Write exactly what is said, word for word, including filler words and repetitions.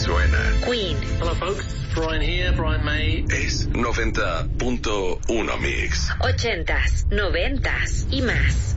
suena. Queen. Hello folks, Brian here, Brian May. Es noventa punto uno Mix. Ochentas, noventas y más.